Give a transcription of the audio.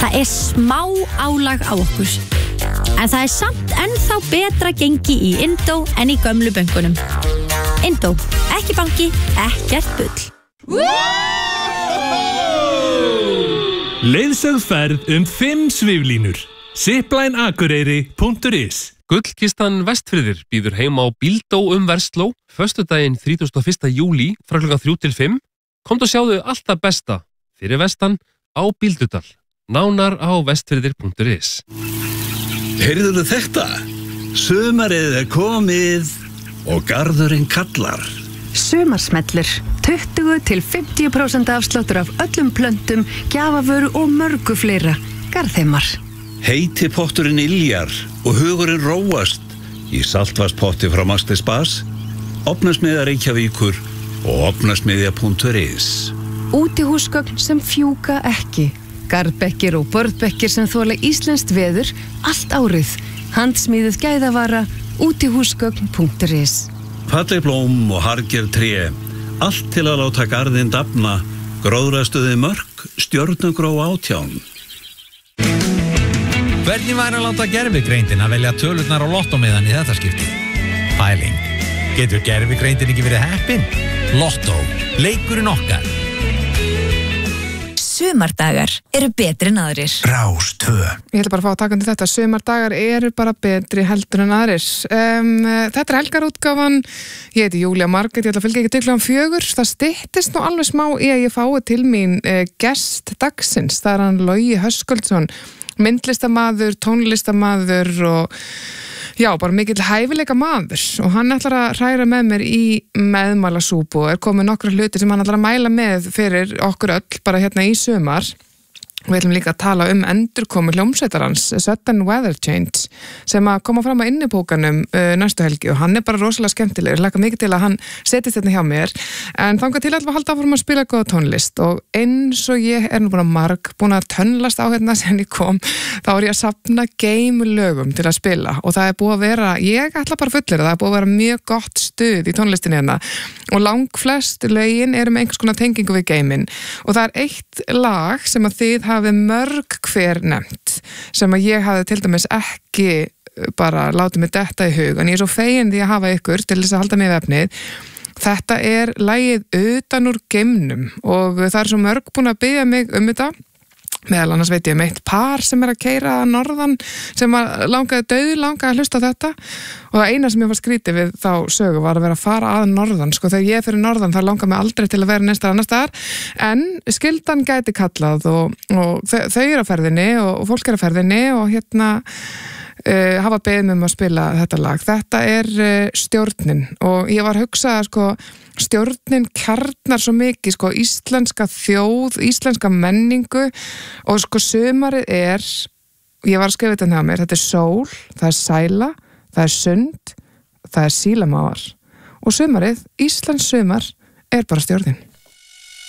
Það smá álag á okkur. En það samt ennþá betra gengi í Indó en í gömlu bönkunum. Indó, ekki banki, ekkert bull. Leiðsögð ferð 5 sviflínur. Ziplinakureyri.is. Gullkistan Vestfirðir býður heim á Bíldó Versló föstudaginn 31. júlí frá klukkan 3 til 5. Komdu og sjáðu allt það besta fyrir vestan á Bíldudal. Nánar á vestfirðir.is. Heyrðuðu þetta? Sumarið komið og garðurinn kallar. Sumarsmellur. 20-50% afsláttur af öllum plöntum, gjafavöru og mörgu fleira. Garðheimar. Heiti potturinn yljar og hugurinn róast í saltvarspotti frá Maxti Spas, Ofnasmiðja Reykjavíkur og ofnasmiðja.is. Útihúsgögn sem fjúka ekki. Garðbekkir og borðbekkir sem þola íslenskt veður allt árið. Handsmíðuð gæðavara, útihúsgögn.is. Falleg blóm og harðgerð tré, allt til að láta garðinn dafna, gróðrastuði mörk, stjörnugró 18. Hvernig væri að láta gervigreindin að velja tölurnar á lottómiðan í þetta skipti? Pæling. Getur gervigreindin ekki verið heppin? Lottó. Leikurinn okkar. Sumardagar eru betri en aðrir. Rás 2. Ég ætla bara að fá að taka undir þetta. Sumardagar eru bara betri heldur en aðrir. Þetta helgarútgáfan. Ég heiti Júlía Margrét, ég ætla að fylgja ekki til klukkan 4. Það styttist nú alveg smá í að ég fái til mín gest dagsins. Það hann Logi Höskuldsson, myndlistamaður, tónlistamaður og já, bara mikill hæfileika maður og hann ætlar að hræra með mér í meðmælasúpu og komið nokkra hluti sem hann ætlar að mæla með fyrir okkur öll bara hérna í sumar. Við ætlum líka að tala endurkomu hljómsveitarans, Sudden Weather Change, sem að koma fram á innipókanum næstu helgi og hann bara rosalega skemmtilegur. Hlakka mikið til að hann setjist hérna hjá mér. En þangað til að halda áfram að spila góða tónlist og eins og ég nú búin að tönnlast á hérna sem ég kom, þá ég að safna game-lögum til að spila og það búið að vera, ég ætla bara fullir það búið að vera mjög gott stuð í tónlistinni hérna og langflest lögin eru með einhvers konar tengingu við game-in og það eitt lag sem að þið hafið mörg hver nefnt sem að ég hafði til dæmis ekki bara látið mig detta í hug en ég svo fegin því að hafa ykkur til þess að halda mig við efnið. Þetta lagið Utan úr geimnum og það svo mörg búin að biðja mig þetta. Meðal annars veit ég eitt par sem að keyra að norðan sem að langaði að hlusta á þetta og það eina sem ég var skrítið við þá sögu var að vera að fara að norðan sko þegar ég fyrir norðan það langaði mig aldrei til að vera neins annar staðar en skyldan gæti kallað og þau eru á ferðinni og fólk eru á ferðinni og hérna hafa beðið mig að spila þetta lag. Þetta stjórnin og ég var að hugsa sko stjórnin kjarnar svo mikið sko íslenska þjóð, íslenska menningu og sko sumarið ég var að skrifa þetta hjá mér, þetta sól, það sæla, það sund, það sílamáar og sumarið, Íslands sumar bara stjórnin.